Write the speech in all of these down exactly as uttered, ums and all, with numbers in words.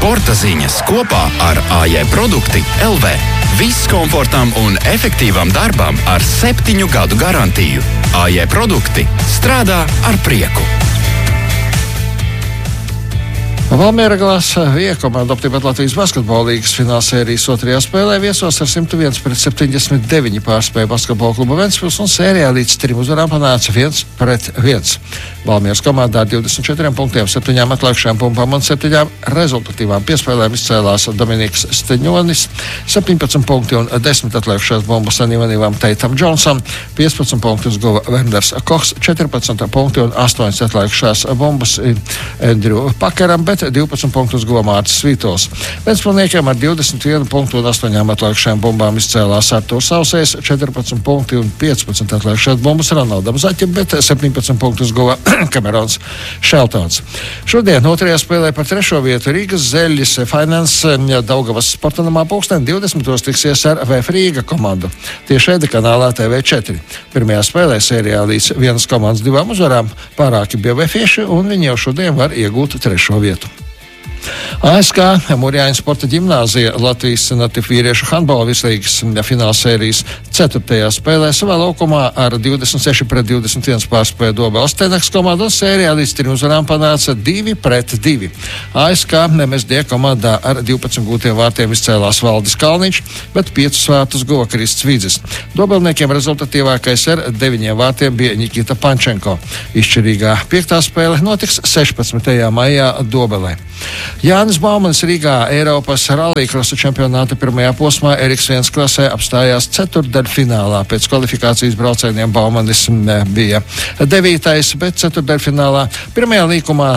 Sporta ziņas kopā ar A J Produkti L V. Viss komfortam un efektīvam darbam ar septiņu gadu garantiju. A J Produkti strādā ar prieku. Valmiera Glasa Vija komanda optimēt Latvijas basketbola līgas finālsērijas otrajā spēlē viesos ar simts viens pret septiņdesmit deviņi pārspēja basketbola kluba Ventspils un sērijā līdz trim uzvarām panāca viens pret viens. Valmieras komandā ar divdesmit četriem punktiem, septiņām atlikušajām pumpām un septiņām rezultatīvām piespēlēm izcēlās Dominiks Steņonis, septiņpadsmit punkti un desmit atlikušās bumbas Anivanīvam Teitam Džonsam, piecpadsmit punktus guva Werners Kochs, četrpadsmit punkti un astoņas atlikušās bumbas Andrew Pakaram, bet divpadsmit punktus guva Mārcis Svītols. Ventspilniekiem ar divdesmit vienu punktu un astoņām atlikušajām bumbām izcēlās Artūrs Sausējs, četrpadsmit punkti un piecpadsmit atlikušās bumbas Ronaldam Zaķim, bet septiņpadsmit punktus guva Kamerons Šeltons. Šodien otrajā spēlē par trešo vietu Rīgas Zeļļis Finance Daugavas sportanamā pulksten divdesmitos tiksies ar V F Rīga komandu. Tieši Eda kanālā T V četri. Pirmajā spēlē sērijā līdz vienas komandas divām uzvarām pārāki bija vefieši un viņi jau šodien var iegūt trešo vietu. A S K Murjāņu sporta ģimnāzija Latvijas Natif vīriešu handbola vislīgas finālsērijas ceturtajā spēlē savā laukumā ar divdesmit seši pret divdesmit viens pārspēja Dobeles Tenaks komandu un sērijā līdz trim uzvarām panāca divi pret divi. A S K M S D komandā ar divpadsmit gūtiem vārtiem izcēlās Valdis Kalniņš, bet piecus vārtus guva Krists Vidzis. Dobelniekiem rezultatīvākais ar deviņiem vārtiem bija Nikita Pančenko. Izšķirīgā piektā spēle notiks sešpadsmitajā maijā Dobelē. Jānis Baumanis Rīgā Eiropas rallija-krosa čempionāta pirmajā posmā Eriks viens klasē apstājās ceturtdaļfinālā. Pēc kvalifikācijas braucieniem Baumanis bija devītais, bet ceturtdaļfinālā pirmajā līkumā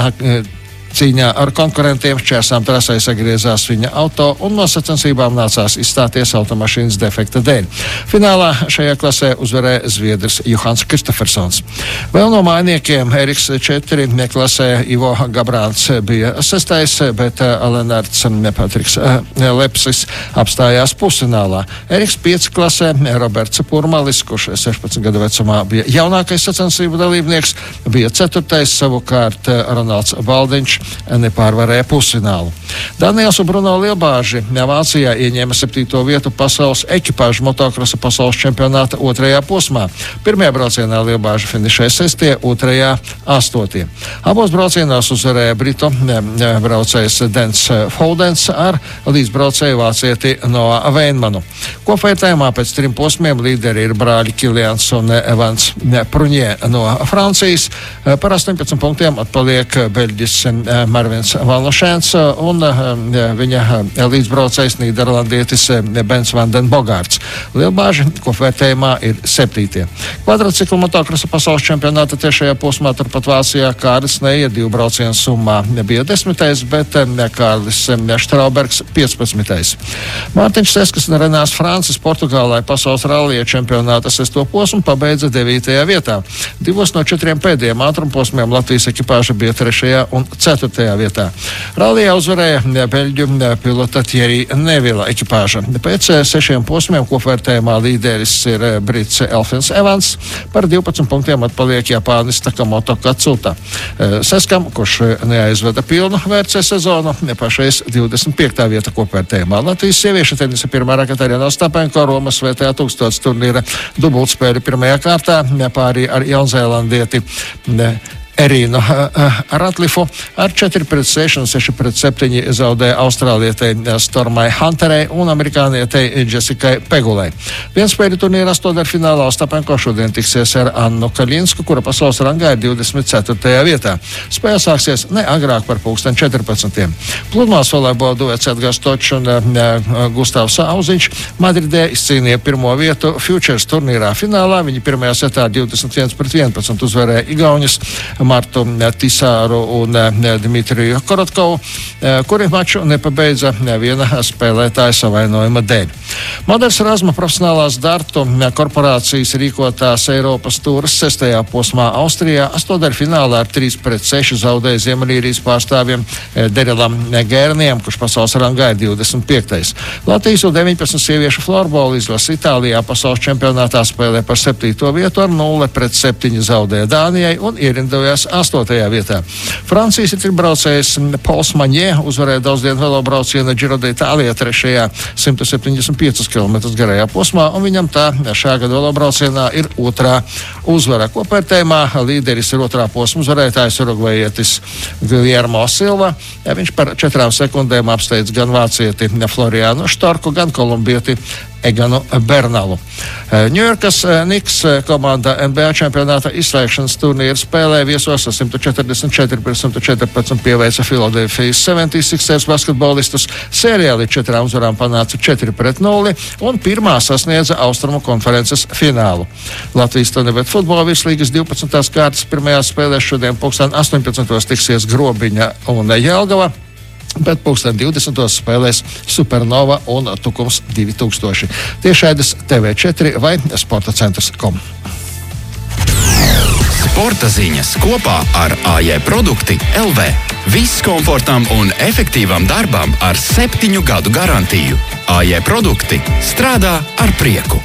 cīņā ar konkurentiem šķērsām trasē sagriezās viņa auto un no sacensībām nācās izstāties automašīnas defekta dēļ. Finālā šajā klasē uzvarēja zviedrs Johans Kristofersons. Vēl no mainiekiem Eriks četri klasē Ivo Gabrāns bija sestais, bet Lenārds Patriks Lepsis apstājās pusfinālā. Eriks pieci klasē Roberts Purmalis, kurš sešpadsmit gadu vecumā bija jaunākais sacensību dalībnieks, bija ceturtais, savukārt Ronalds Baldiņš nepārvarēja pusfinālu. Daniels un Bruno Lielbāži Vācijā ieņēma septīto vietu pasaules ekipāžu motokrosa pasaules čempionāta otrajā posmā. Pirmajā braucienā Lielbāži finišēja sestie, otrajā astotie. Abos braucienos uzvarēja Britu braucējs Dens Foldens ar līdzbraucēju vācieti Noa Veinmanu. Kopvērtējumā pēc trim posmiem līderi ir brāļi Kilians un Evans Pruņē no Francijas. Par astoņpadsmit punktiem atpaliek Beļģis Marvins Valnošēns un viņa līdzbraucējs Nīderlandietis Bens Vanden Bogārts. Lielbāži kopvērtējumā ir septītie. Kvadrociklu motokrosa pasaules čempionāta tiešajā posmā turpat Vācijā Kārlis Neija divu braucienu summā bija desmitais, bet Kārlis Štraubergs piecpadsmitais. Mārtiņš Seskas un Renārs Francis Portugālē pasaules rallija čempionāta sesto posmu pabeidza devītajā vietā. Divos no četriem pēdējiem ātrumposmiem Latvijas ekipāža bija trešajā un ceturtajā vietā. Rallijā uzvarēja Beļģu pilota Thierry Nevila ekipāža. Pēc sešiem posmiem kopvērtējumā līderis ir brits Elfins Evans, par divpadsmit punktiem atpaliek Japānis Takamoto Katsuta. Seskam, kurš neaizveda pilnu V R C sezonu, pašais divdesmit piektā vieta kopvērtējumā. Latvijas sieviešu tenisa pirmā raketa Arina Ostapenko Romas V T A tūkstotis turnīra dubultspēļu pirmajā kārtā pārī ar Jaunzēlandieti Erīnu Ratlifu ar četri pret seši un seši pret septiņi zaudēja austrālietei Stormai Hunterei un amerikānietei Jessikai Pegulei. Vienspēļu turnīra astoņdaļfinālā Ostapenko šodien tiksies ar Annu Kaļinsku, kura pasaules rangā ir divdesmit ceturtajā vietā. Spēle sāksies ne agrāk par pulksten četrpadsmitiem. Pludmales volejbola duets Edgars Točs un Gustavs Auziņš Madridē izcīnīja pirmo vietu Futures turnīrā finālā. Viņi pirmajā setā divdesmit viens pret vienpadsmit uzvarēja Igauņus Martu Tisāru un Dimitriju Korotkovu, kuri maču nepabeidza viena spēlētāja savainojuma dēļ. Modeļs Razma profesionālās dartu korporācijas rīkotās Eiropas tūras sestajā posmā Austrijā astoņdaļfinālā ar trīs pret seši zaudēja Ziemeļīrijas pārstāvjiem Derelam Gērniem, kurš pasaules rangā ir divdesmit piektais. Latvijas U deviņpadsmit sieviešu florbola izlase Itālijā pasaules čempionātā spēlē par septīto vietu ar nulle pret septiņi zaudēja Dānijai un ierindojās beigās astotajā vietā. Francijas riteņbraucējs Pols Maņē uzvarēja daudzdienu velobrauciena Giro d'Italia trešajā simt septiņdesmit piecus kilometrus garajā posmā, un viņam tā šā gada velobraucienā ir otrā uzvara. Kopvērtējumā līderis ir otrā posma uzvarētājs urugvajietis Guillermo Silva. Ja, viņš par četrām sekundēm apsteidz gan vācieti Floriānu Štorku, gan kolumbieti Eganu Bernalu. Ņujorkas Knicks komanda N B A čempionāta izslēgšanas turnīra spēlē viesos ar simt četrdesmit četri pret simt četrpadsmit pieveica Philadelphia seventy-sixers basketbolistus. Sērijā līdz četrām uzvarām panāca četri pret nulli un pirmā sasniedza Austrumu konferences finālu. Latvijas Tanebet futbola virslīgas divpadsmitās kārtas pirmajās spēlēs šodien pulksten astoņpadsmitos tiksies Grobiņa un Jelgava. Bet pulksten divdesmitos spēlēs Supernova un Tukums divi tūkstoši. Tiešraides T V četri vai sporta centrs punkt com. Sporta ziņas kopā ar A J Produkti L V. Viss komfortam un efektīvam darbam ar septiņu gadu garantiju. A J Produkti strādā ar prieku.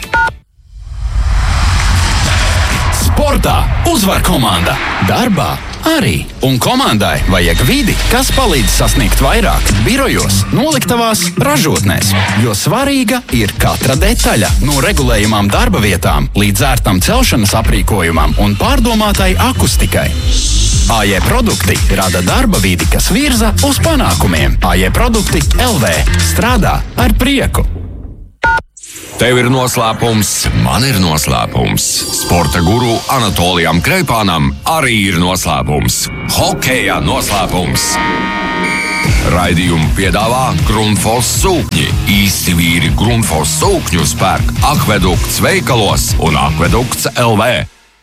Sportā uzvar komanda, darbā arī. Un komandai vajag vidi, kas palīdz sasniegt vairāk birojos, noliktavās, ražotnēs. Jo svarīga ir katra detaļa, no regulējumām darba vietām līdz ērtam celšanas aprīkojumam un pārdomātai akustikai. A J Produkti rada darba vidi, kas virza uz panākumiem. A J Produkti L V strādā ar prieku. Tev ir noslēpums, man ir noslēpums. Sporta guru Anatolijam Kreipānam arī ir noslēpums. Hokeja noslēpums. Raidījumu piedāvā Grundfos sūkņi. Īsti vīri Grundfos sūkņus pērk Akvedukts veikalos un Akvedukts L V.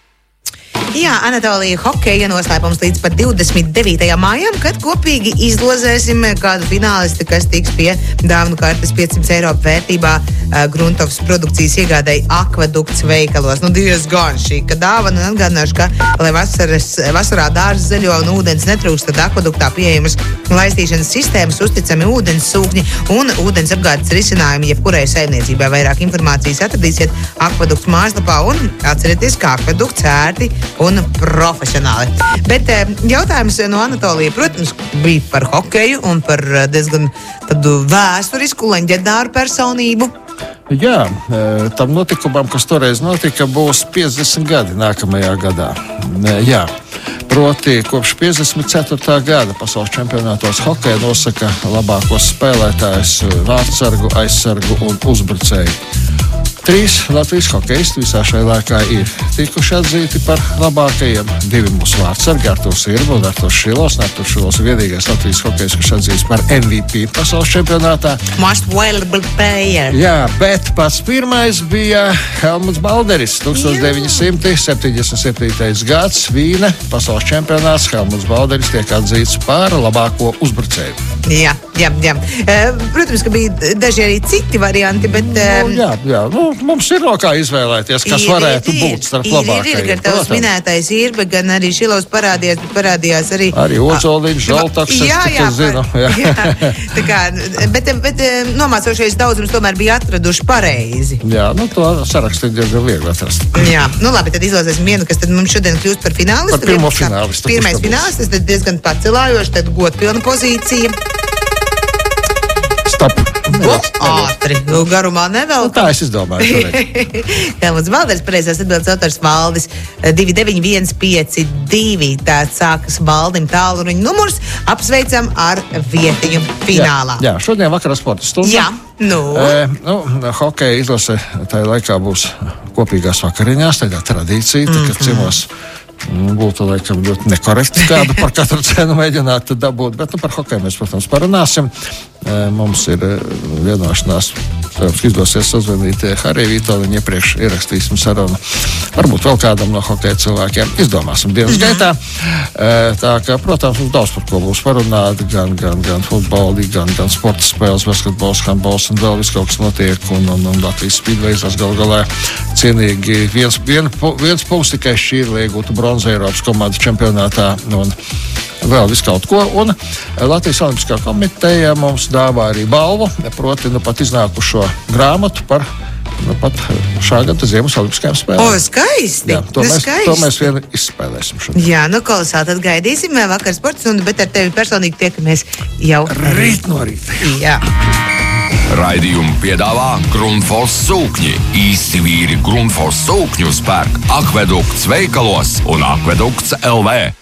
Jā, Anatolija, hokeja noslēpums līdz pat divdesmit devītajam mājam, kad kopīgi izlozēsim kādu finālisti, kas tiks pie dāvanu kartes piecsimt eiro vērtībā uh, Grundfos produkcijas iegādēji Akvedukts veikalos. Nu, diezgan šīka dāvana, un atgādināšu, ka, lai vasaras, vasarā dārza zaļo un ūdens netrūkst, tad Akveduktā pieejamas laistīšanas sistēmas, uzticami ūdens sūkņi un ūdens apgādes risinājumi jebkurai saimniecībai. Vairāk informācijas atradīsiet Akvedukts mājaslapā un atcerieties, ka Akvedukts ērti un profesionāli. Bet jautājums no Anatolija, protams, bija par hokeju un par diezgan tādu vēsturisku leģendāru personību. Jā, tam notikumam, kas toreiz notika, būs piecdesmit gadi nākamajā gadā. Jā, proti kopš piecdesmit ceturtā gada pasaules čempionātos hokeja nosaka labākos spēlētājus, vārtsargu, aizsargu un uzbrucēju. Trīs Latvijas hokeisti visā šajā laikā ir tikuši atzīti par labākajiem. Divi mūsu vārtsargi, Arturs Irba un Arturs Šilovs. Arturs Šilovs ir vienīgais Latvijas hokejs, kas atzīts par M V P pasaules čempionātā. Most valuable player. Jā, bet pats pirmais bija Helmuts Balderis. deviņdesmit septiņdesmit septītais gads, Vīne, pasaules čempionāts. Helmuts Balderis tiek atzīts par labāko uzbrucēju. Jā, jā, jā. Protams, ka bija daži arī citi varianti, bet... Nu, jā, jā. Nu, mums ir no kā izvēlēties, kas ir, varētu ir, būt starp ir, labākajiem. Ir, ir, ir, tavs minētais Irba, gan arī Šilovs parādījās, bet parādījās arī... Arī Odzoliņš, Žaltaks, jā, es jā, zinu. Jā. jā. Tā kā, bet, bet nomācošais daudzums tomēr bija atraduši pareizi. Jā, nu to sarakstu ir diezgan viegli atrast. Jā, nu labi, tad izlozēsim vienu, kas tad mums šodien kļūst par finālistu. Par pirmo finālistu. Pirmais finālistis, tad diezgan pacelājoši, tad godpilna pozīcija. Stop. Ātri, nu, garumā nevēl. Nu, tā es izdomāju. Helmuts Balderis, pareizās atbildes autors Valdis divi deviņi viens pieci divi. Tāds sākas Valdim tālruņa numurs. Apsveicam ar vietiņu finālā. Jā, jā, šodien vakarā sporta stunda. Jā, nu. E, nu, hokeja izlase tajā laikā būs kopīgās vakariņās, tādā tradīcija, tā, ka ciemos būtu laikam ļoti nekorekti kādu par katru cenu mēģināt dabūt, bet nu, par hokeju mēs, protams, parunāsim. Mums ir vienošanās, cerams, ka izdosies sazvanīt Hariju Vitoļiņu, iepriekš ierakstīsim sarunu. Varbūt vēl kādam no hokeja cilvēkiem izdomāsim dienas gaitā. Tā kā, protams, mums daudz par ko būs parunāt, gan, gan, gan futboli, gan, gan sporta spēles, basketbols, handbols un vēl viss kaut kas notiek, un, un, un Latvijas spīdveizās gal galā cienīgi viens, vien, viens punkts tikai šķīri, lai iegūtu bronzu Eiropas komandas čempionātā, un vēl visu kaut ko. Un Latvijas Olimpiskā komiteja mums dāvā arī balvu, proti nu pat iznākušo grāmatu par nu, pat šā gada Ziemas Olimpiskajām spēlēm. O, skaisti! Jā, to, nu, mēs, skaisti. to mēs vien izspēlēsim šodien. Jā, nu kolosāli, tad gaidīsim vakar sports stundu, bet ar tevi personīgi tiekamies jau Rīt no rīta. Jā. Raidījumu piedāvā Grundfos sūkņi. Īsti vīri Grundfos sūkņu spērk Akvedukts veikalos un Akvedukts L V.